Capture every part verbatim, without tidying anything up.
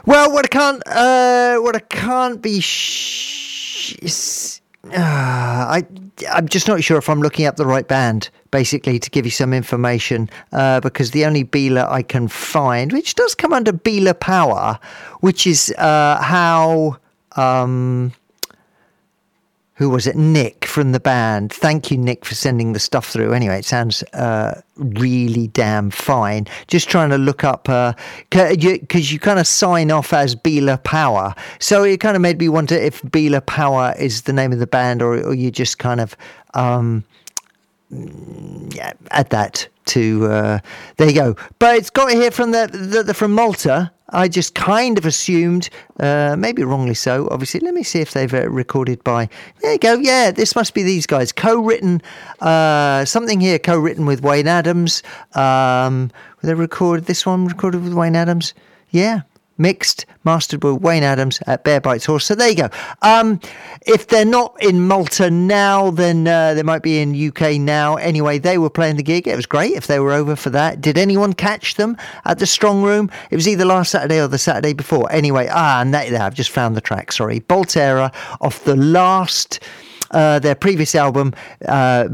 Well, what I can't, uh, what I can't be, sh- is, uh, I, I'm just not sure if I'm looking up the right band, basically, to give you some information, uh, because the only Bela I can find, which does come under Bela Power, which is uh, how. Um, Who was it? Nick from the band. Thank you, Nick, for sending the stuff through. Anyway, it sounds uh, really damn fine. Just trying to look up, because uh, you, you kind of sign off as Bela Power. So it kind of made me wonder if Bela Power is the name of the band, or, or you just kind of um, yeah, add that to, uh, there you go. But it's got here from the, the, the from Malta. I just kind of assumed, uh, maybe wrongly so, obviously. Let me see if they've uh, recorded by... There you go. Yeah, this must be these guys. Co-written, uh, something here co-written with Wayne Adams. Um, they recorded this one, recorded with Wayne Adams. Yeah. Mixed, mastered with Wayne Adams at Bear Bites Horse. So there you go. Um, if they're not in Malta now, then uh, they might be in U K now. Anyway, they were playing the gig. It was great if they were over for that. Did anyone catch them at the Strong Room? It was either last Saturday or the Saturday before. Anyway, ah, and that, I've just found the track. Sorry, Bolterra off the last... Uh, their previous album, uh,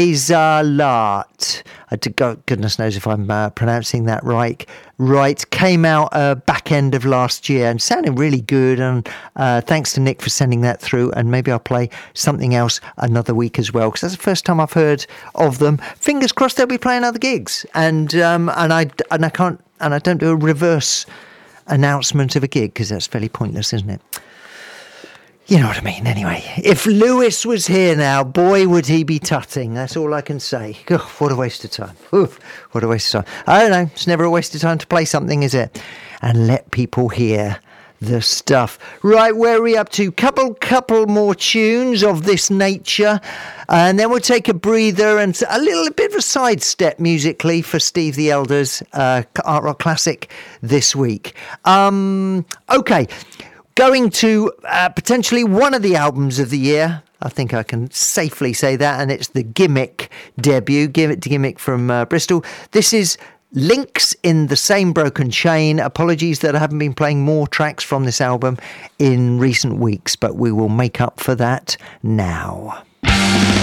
Bezalat. I did, God, goodness knows if I'm uh, pronouncing that right. Right, came out uh, back end of last year and sounded really good. And uh, thanks to Nick for sending that through. And maybe I'll play something else another week as well, because that's the first time I've heard of them. Fingers crossed they'll be playing other gigs. And um, and I and I can't and I don't do a reverse announcement of a gig because that's fairly pointless, isn't it? You know what I mean. Anyway, if Lewis was here now, boy, would he be tutting. That's all I can say. God, what a waste of time. Oof, what a waste of time. I don't know. It's never a waste of time to play something, is it? And let people hear the stuff. Right, where are we up to? Couple, couple more tunes of this nature. And then we'll take a breather and a little bit of a sidestep musically for Steve the Elder's uh, Art Rock Classic this week. Um, okay. Going to uh, potentially one of the albums of the year. I think I can safely say that. And it's the Gimmick debut. Give it to Gimmick from uh, Bristol. This is Links in the Same Broken Chain. Apologies that I haven't been playing more tracks from this album in recent weeks, but we will make up for that now.